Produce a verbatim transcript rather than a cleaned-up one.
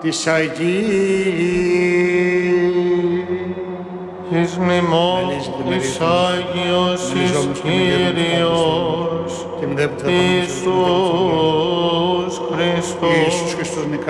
της Αγίας. Εις μνημόν εις Άγιος εις Κύριος Ιησούς Χριστός. Ιησούς Χριστός νικά.